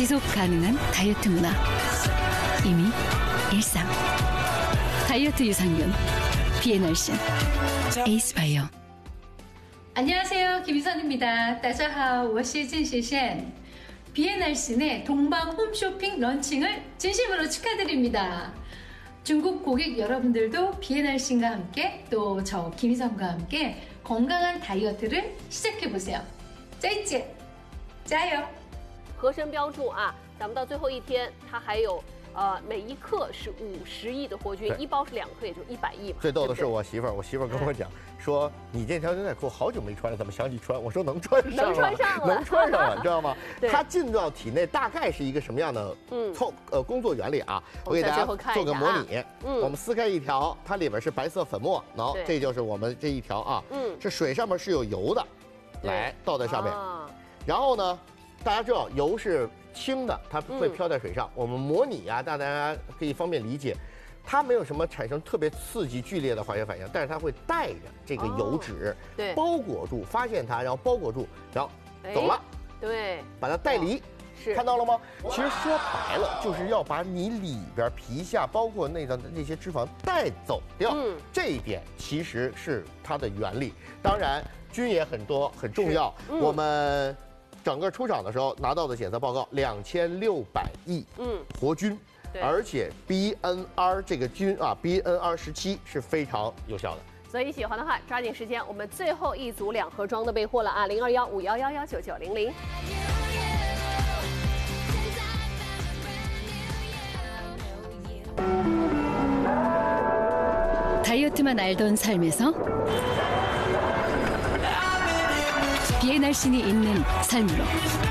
지속 가능한 다이어트 문화 이미 일상 다이어트 유산균 비엔얼신 에이스바이오 안녕하세요, 김희선입니다. 大家好，我是郑学贤. 비엔얼신의 동방 홈쇼핑 런칭을 진심으로 축하드립니다. 중국 고객 여러분들도 비엔얼신과 함께 또 저 김희선과 함께 건강한 다이어트를 시작해보세요. 再见，加油！ 合身标注啊，咱们到最后一天，它还有每一克是50亿的活菌，一包是2克，也就100亿嘛。 最逗的是我媳妇儿，我媳妇儿跟我讲说：“你这条牛仔裤好久没穿了，怎么想起穿？”我说：“能穿上了， 能穿上了， 能穿上了，你知道吗？” 对， 它进到体内大概是一个什么样的工作原理啊？我给大家做个模拟。我们撕开一条，它里边是白色粉末，喏，这就是我们这一条啊。这水上面是有油的，来倒在上面。然后呢，大家知道油是轻的，它会飘在水上。我们模拟啊，大家可以方便理解。它没有什么产生特别刺激剧烈的化学反应，但是它会带着这个油脂， 对， 包裹住，发现它，然后包裹住，然后走了， 对， 把它带离， 是看到了吗？其实说白了，就是要把你里边皮下包括内脏的那些脂肪带走掉，这一点其实是它的原理。当然，菌也很多，很重要。我们整个出厂的时候拿到的检测报告，2600亿活菌。而且 BNR 这个菌啊 ，BNR 17是非常有效的。 所以喜欢的话，抓紧时间，我们最后一组2盒装的备货了啊，021511199900。 다이어트만 알던 삶에서 비엔얼신이 있는 삶으로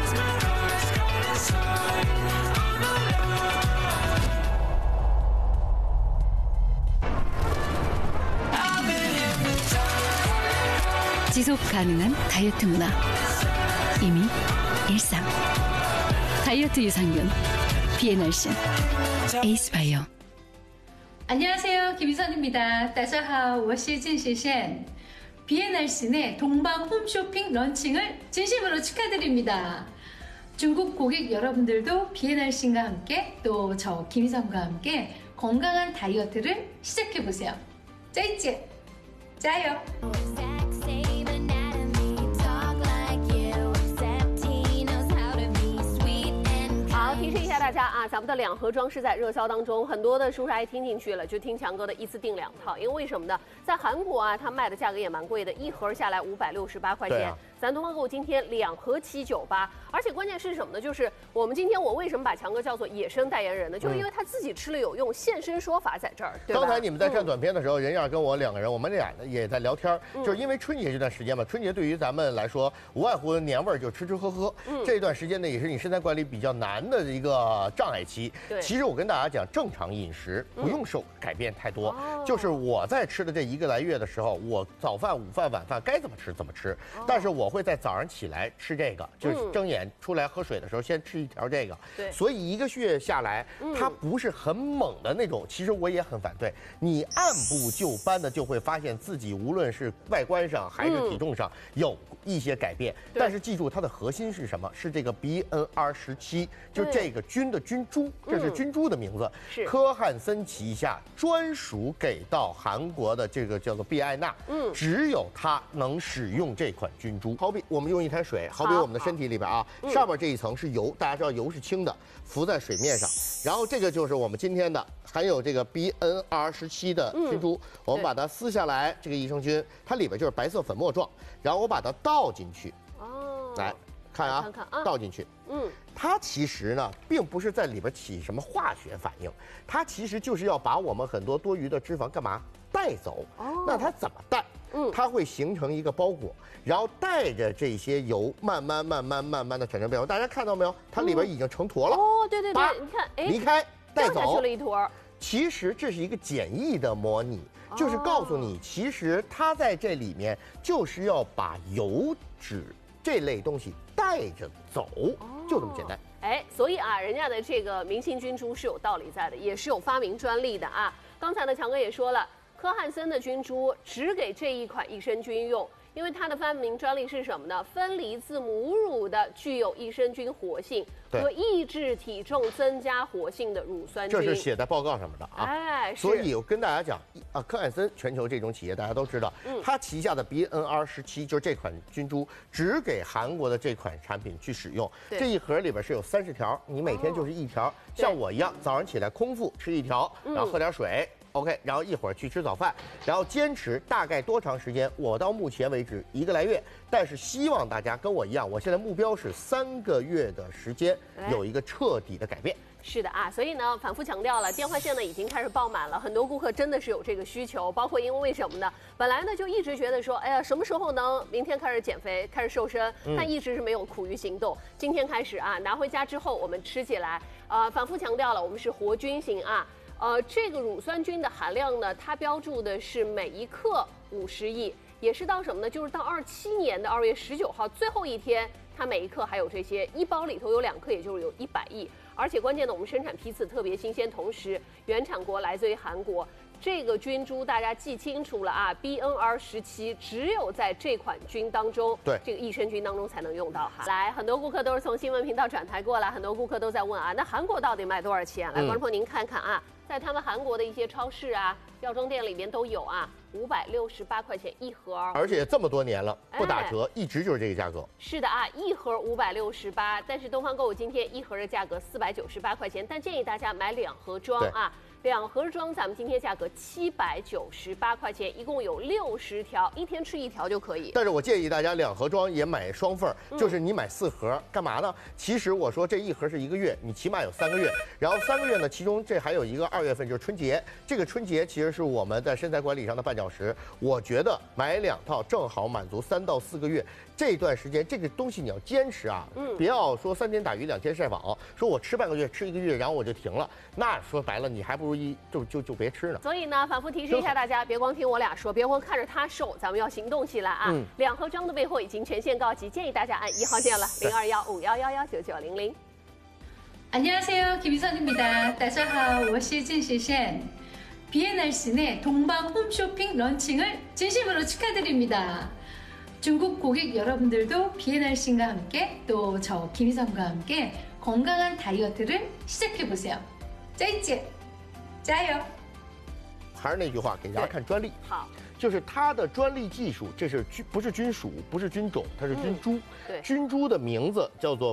지속 가능한 다이어트 문화 이미 일상 다이어트 유산균 비엔얼신 에이스바이오 안녕하세요, 김희선입니다. 大家好，我是郑学贤. 비엔얼신의 동방 홈쇼핑 런칭을 진심으로 축하드립니다. 중국 고객 여러분들도 비엔얼신과 함께 또 저 김희선과 함께 건강한 다이어트를 시작해보세요. 再见，加油！ 提示一下大家啊，咱们的2盒装是在热销当中，很多的叔叔阿姨听进去了，就听强哥的一次订2套，因为为什么呢？在韩国啊，它卖的价格也蛮贵的，一盒下来568块钱。咱东方购物今天2盒798，而且关键是什么呢？就是我们今天我为什么把强哥叫做野生代言人呢？就是因为他自己吃了有用，现身说法在这儿，对吧？ 刚才你们在看短片的时候，任燕跟我2个人，我们俩也在聊天，就是因为春节这段时间嘛，春节对于咱们来说，无外乎年味儿，就吃吃喝喝。这段时间呢，也是你身材管理比较难的一个障碍期。其实我跟大家讲，正常饮食不用改变太多，就是我在吃的这1个来月的时候，我早饭、午饭、晚饭该怎么吃怎么吃，但是我会在早上起来吃这个，就是睁眼出来喝水的时候先吃1条这个。所以1个月下来，它不是很猛的那种。其实我也很反对，你按部就班的就会发现自己无论是外观上还是体重上有一些改变。但是记住，它的核心是什么？是这个 BNR 17，就这个菌的菌株，这是菌株的名字，是科汉森旗下专属给到韩国的这个叫做必艾纳，只有它能使用这款菌株。好比我们用一滩水，好比我们的身体里边啊，上面这一层是油，大家知道油是轻的，浮在水面上，然后这个就是我们今天的含有这个 BNR 17的菌株，我们把它撕下来，这个益生菌它里边就是白色粉末状，然后我把它倒进去，来看啊，倒进去，它其实呢，并不是在里边起什么化学反应，它其实就是要把我们很多多余的脂肪干嘛带走。那它怎么带？它会形成一个包裹，然后带着这些油慢慢的产生变化。大家看到没有？它里边已经成坨了。 对，你看， 离开带走， 掉下去了一坨。 其实这是一个简易的模拟，就是告诉你，其实它在这里面就是要把油脂这类东西带着走，就这么简单。 所以啊，人家的这个明星菌株是有道理在的，也是有发明专利的啊。刚才呢，强哥也说了，科汉森的菌株只给这一款益生菌用。 因为它的发明专利是什么呢？分离自母乳的具有益生菌活性和抑制体重增加活性的乳酸菌。 这是写在报告上面的啊。 哎， 所以我跟大家讲啊，科汉森全球这种企业大家都知道，它旗下的 BNR17就是这款菌株，只给韩国的这款产品去使用。这一盒里边是有30条，你每天就是1条，像我一样，早上起来空腹吃1条，然后喝点水。OK， 然后一会儿去吃早饭，然后坚持大概多长时间？我到目前为止1个来月，但是希望大家跟我一样，我现在目标是3个月的时间有一个彻底的改变。 是的啊，所以呢，反复强调了，电话线呢已经开始爆满了，很多顾客真的是有这个需求，包括因为什么呢？本来呢就一直觉得说，哎呀，什么时候能明天开始减肥，开始瘦身，但一直是没有苦于行动。今天开始啊，拿回家之后我们吃起来，反复强调了，我们是活菌型啊。这个乳酸菌的含量呢，它标注的是每1克50亿，也是到什么呢？就是到27年的2月19号最后一天，它每1克还有这些，1包里头有2克，也就是有100亿。而且关键的，我们生产批次特别新鲜，同时原产国来自于韩国。这个菌株大家记清楚了啊 ，BNR17只有在这款菌当中， 对这个益生菌当中才能用到哈。来，很多顾客都是从新闻频道转台过来，很多顾客都在问啊，那韩国到底卖多少钱？来，观众朋友您看看啊，在他们韩国的一些超市啊、药妆店里面都有啊，568块钱1盒， 而且这么多年了不打折，一直就是这个价格。 是的啊，1盒568，但是东方购物今天1盒的价格498块钱，但建议大家买2盒装啊。2盒装，咱们今天价格798块钱，一共有60条，一天吃1条就可以。 但是我建议大家2盒装也买双份就是你买4盒，干嘛呢？其实我说这1盒是1个月，你起码有3个月，然后3个月呢，其中这还有一个2月份就是春节，这个春节其实是我们在身材管理上的绊脚石。我觉得买2套正好满足3到4个月这段时间，这个东西你要坚持啊，不要说3天打鱼2天晒网，说我吃半个月吃1个月，然后我就停了，那说白了你还不如就别吃呢。 所以呢，反复提示一下大家，别光听我俩说，别光看着他瘦，咱们要行动起来啊！2盒装的备货已经全线告急，建议大家按1号键了，021511199900。 안녕하세요, 김희선입니다. 大家好，我是郑雪贤。 BNRC 내 동방 홈쇼핑 런칭을 진심으로 축하드립니다. 중국 고객 여러분들도 BNRC과 함께 또 저 김희선과 함께 건강한 다이어트를 시작해보세요. 再见，加油！ 还是那句话，给大家看专利。 好， 就是它的专利技术，这是不是菌属，不是菌种，它是菌株。 对， 菌株的名字叫做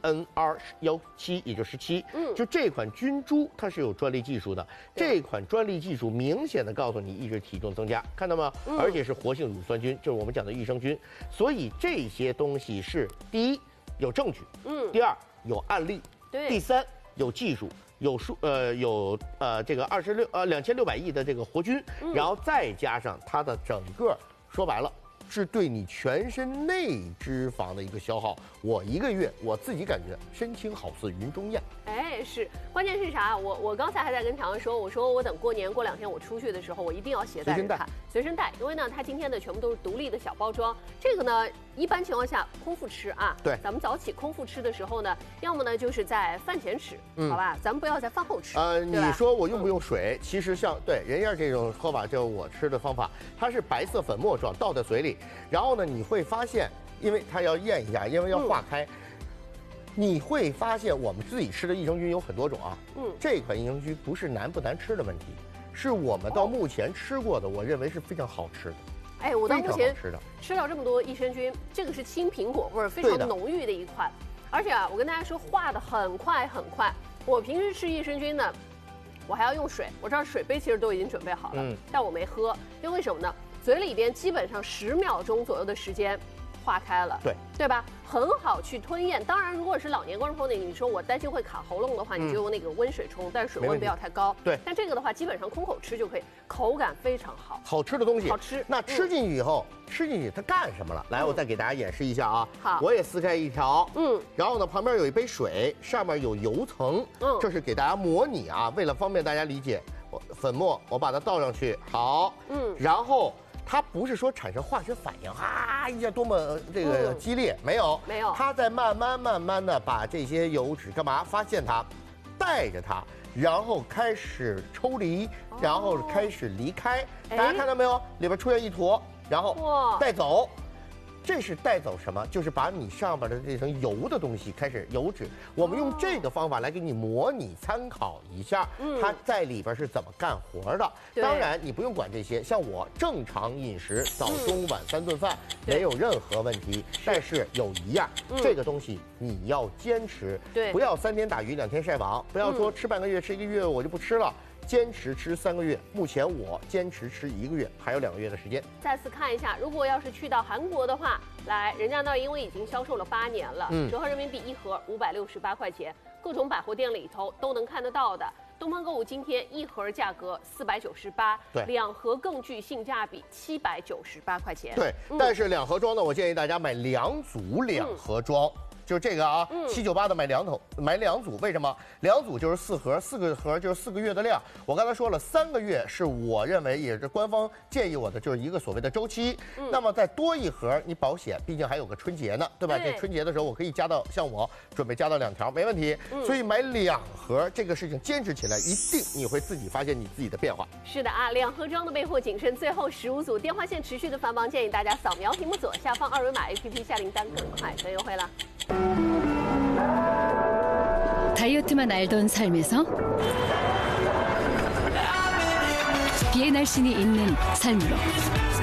BNR17，也就是17。就这款菌株它是有专利技术的。这款专利技术明显的告诉你抑制体重增加，看到吗？而且是活性乳酸菌，就是我们讲的益生菌。所以这些东西是第一有证据，第二有案例，第三有技术。有这个2600亿的这个活菌，然后再加上它的整个，说白了是对你全身内脂肪的一个消耗。我1个月我自己感觉身轻好似云中雁。 哎，是，关键是啥？我刚才还在跟常常说，我说我等过年过2天我出去的时候，我一定要携带着它，随身带，因为呢，它今天的全部都是独立的小包装。这个呢，一般情况下空腹吃啊， 对， 咱们早起空腹吃的时候呢，要么呢就是在饭前吃，好吧，咱们不要在饭后吃。 你说我用不用水？其实像对人家这种喝法，就我吃的方法，它是白色粉末状，倒在嘴里，然后呢，你会发现，因为它要咽一下，因为要化开。你会发现我们自己吃的益生菌有很多种啊，这款益生菌不是难不难吃的问题，是我们到目前吃过的，我认为是非常好吃的。 哎，我到目前吃到这么多益生菌，这个是青苹果味儿非常浓郁的一款，而且啊，我跟大家说化的很快很快。我平时吃益生菌呢，我还要用水，我这儿水杯其实都已经准备好了，但我没喝，因为什么呢？嘴里边基本上10秒钟左右的时间。化开了，对吧？很好去吞咽。当然，如果是老年观众朋友，你说我担心会卡喉咙的话，你就用那个温水冲，但是水温不要太高。 对。 但这个的话，基本上空口吃就可以，口感非常好。 好吃的东西， 好吃。 那吃进去以后，吃进去它干什么了？来，我再给大家演示一下啊。 好。 我也撕开一条，然后呢，旁边有一杯水，上面有油层，这是给大家模拟啊，为了方便大家理解，粉末我把它倒上去，好，然后。它不是说产生化学反应，一下多么这个激烈，没有，它在慢慢的把这些油脂干嘛？发现它，带着它，然后开始抽离，然后开始离开。大家看到没有？里边出现一坨，然后带走。 这是带走什么？就是把你上边的这层油的东西开始油脂，我们用这个方法来给你模拟参考一下，它在里边是怎么干活的。当然你不用管这些，像我正常饮食，早中晚3顿饭没有任何问题。但是有一样，这个东西你要坚持， 对， 不要3天打鱼2天晒网，不要说吃半个月吃1个月我就不吃了。坚持吃3个月，目前我坚持吃1个月，还有2个月的时间。 再次看一下，如果要是去到韩国的话，来，人家那儿因为已经销售了8年了，折合人民币1盒568块钱，各种百货店里头都能看得到的。东方购物今天1盒价格498，对，2盒更具性价比798块钱。 对，但是2盒装呢，我建议大家买2组2盒装。就是这个啊，798的买2组，为什么？2组就是4盒，4个盒就是4个月的量。我刚才说了，3个月是我认为也是官方建议我的，就是一个所谓的周期。那么再多1盒，你保险，毕竟还有个春节呢，对吧？这春节的时候我可以加到，像我准备加到2条，没问题。所以买2盒这个事情坚持起来，一定你会自己发现你自己的变化。 是的啊，2盒装的备货谨慎，最后15组电话线持续的繁忙，建议大家扫描屏幕左下方2维码 APP 下订单，更快更优惠了。 다이어트만 알던 삶에서 비엔알신이 있는 삶으로